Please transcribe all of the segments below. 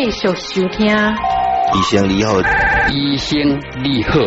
继续收听。 医生你好， 医生你好，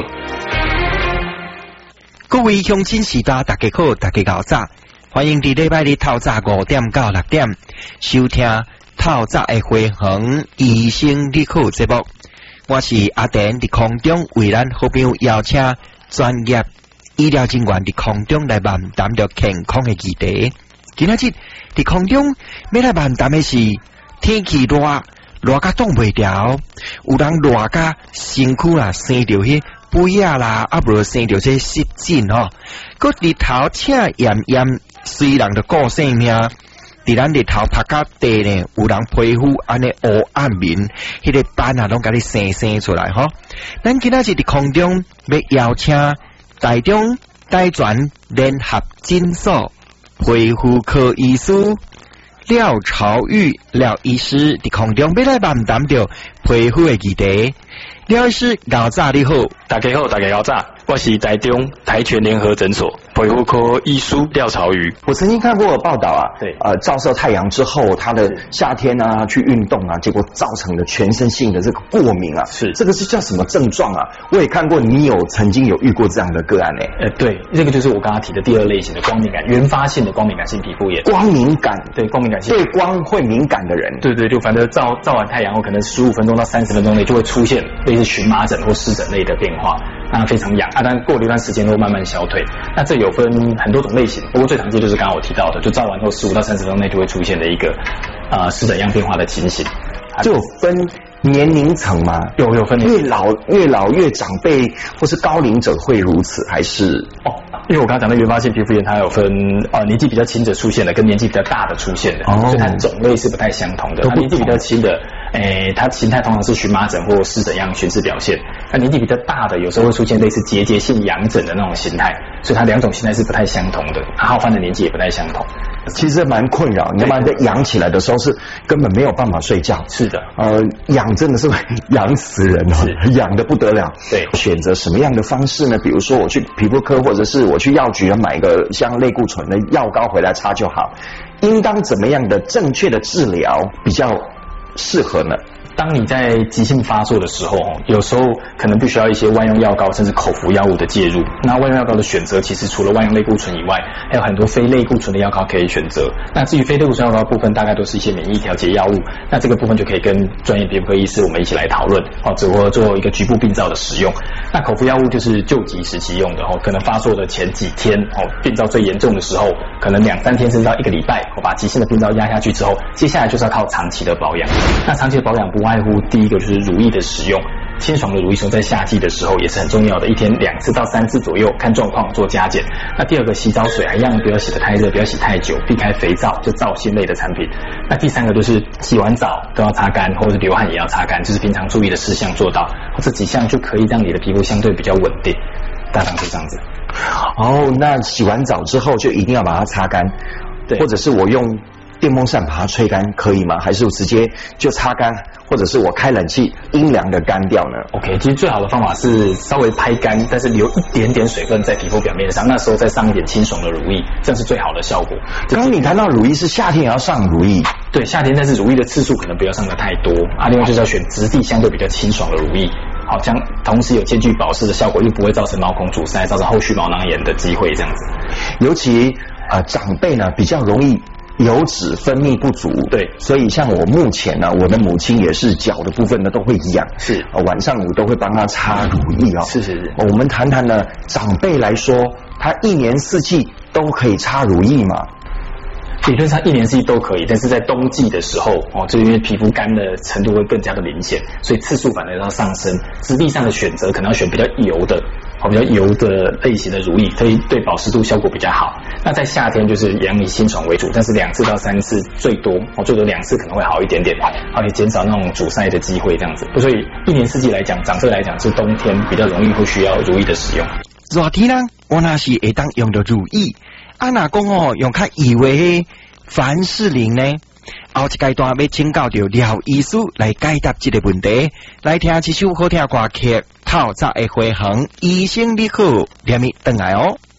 各位乡亲时代大家好，大家早，欢迎伫礼拜日透早5点到6点收听透早的回航医生你好节目。我是阿田，伫空中为咱好朋友邀请专业医疗人员伫空中来漫谈着健康的议题。今仔日伫空中要来漫谈的是天气热甲挡袂牢，有人热甲身躯啦生着迄肥啊啦，啊无生着这湿疹吼，佮日头赤炎炎，虽然着顾性命，伫咱日头晒甲地呢，有人皮肤安尼黑暗面，迄个斑啊拢甲你生出来吼。咱今仔日伫空中要邀请台中大专联合诊所皮肤科医师廖朝玉廖医师伫空中要来漫谈着皮肤的议题。廖医师早你好， 大家好，大家早，我是台中台全联合诊所皮肤科医师廖朝宇。 我曾经看过报道啊， 对， 照射太阳之后，他的夏天啊去运动啊，结果造成了全身性的这个过敏啊， 是这个是叫什么症状啊？我也看过，你曾经有遇过这样的个案呢？ 对，这个就是我刚刚提的第二类型的光敏感，原发性的光敏感性皮肤炎。 光敏感， 对，光敏感性， 对光会敏感的人， 对，就反正照完太阳后，可能15分钟到30分钟内就会出现类似荨麻疹或湿疹类的变化，那非常痒啊，但过了一段时间都会慢慢消退。那这有分很多种类型，不过最常见就是刚刚我提到的，就照完后15到30分钟内就会出现的一个湿疹样变化的情形。 就有分年龄层吗？ 有分年龄， 越老越长辈或是高龄者会如此，还是因为我刚刚讲的原发性皮肤炎，它有分年纪比较轻者出现的，跟年纪比较大的出现的，所以它种类是不太相同的。它年纪比较轻的，它形态通常是荨麻疹或湿疹样宣示表现。那年纪比较大的，有时候会出现类似结节性痒疹的那种形态，所以它两种形态是不太相同的，它好发的年纪也不太相同。 其实蛮困扰，你要不然在痒起来的时候是根本没有办法睡觉。 是的， 痒真的是会痒死人哦，痒得不得了。 对， 选择什么样的方式呢？比如说我去皮肤科，或者是我去药局买个像类固醇的药膏回来擦就好。应当怎么样的正确的治疗比较适合呢？ 当你在急性发作的时候，有时候可能必须要一些万用药膏甚至口服药物的介入。那万用药膏的选择，其实除了万用类固醇以外，还有很多非类固醇的药膏可以选择。那至于非类固醇药膏部分，大概都是一些免疫调节药物。那这个部分就可以跟专业皮肤科医师我们一起来讨论，只不过做一个局部病灶的使用。那口服药物就是救急时期用的，可能发作的前几天，病灶最严重的时候，可能2、3天甚至到1个礼拜，把急性的病灶压下去之后，接下来就是要靠长期的保养。那长期的保养不外乎第一个就是乳液的使用，清爽的乳液使用在夏季的时候也是很重要的，一天2次到3次左右，看状况做加减。那第二个洗澡水一样不要洗得太热，不要洗太久，避开肥皂就皂酰类的产品。那第三个就是洗完澡都要擦干，或者是流汗也要擦干，就是平常注意的事项做到，这几项就可以让你的皮肤相对比较稳定，大概是这样子。 那洗完澡之后就一定要把它擦干，对，或者是我用电风扇把它吹干可以吗？还是我直接就擦干，或者是我开冷气阴凉的干掉呢 ？OK， 其实最好的方法是稍微拍干，但是留一点点水分在皮肤表面上，那时候再上一点清爽的乳液，这样是最好的效果。 刚刚你谈到乳液是夏天也要上乳液， 对，夏天，但是乳液的次数可能不要上的太多另外就是要选质地相对比较清爽的乳液，好，这样同时有兼具保湿的效果，又不会造成毛孔阻塞，造成后续毛囊炎的机会，这样子。 尤其长辈呢比较容易油脂分泌不足， 对， 所以像我目前呢，我的母亲也是脚的部分呢都会痒， 是晚上我都会帮她擦乳液是。 我们谈谈呢，长辈来说，他1年4季都可以擦乳液吗？ 理论上1年4季都可以，但是在冬季的时候就因为皮肤干的程度会更加的明显，所以次数反而要上升。质地上的选择可能要选比较油的类型的乳液，可以对保湿度效果比较好。那在夏天就是也以清爽为主，但是2次到3次最多2次可能会好一点点，可以减少那种阻塞的机会这样子。所以1年4季来讲，长辈来讲是冬天比较容易会需要乳液的使用。 热天呢，我那是会当用到乳液。那讲用较易为凡士林呢？后一阶段要请教到廖医师来解答这个问题，来听这首好听歌曲，透早的回航，医生你好，连咪回来哦。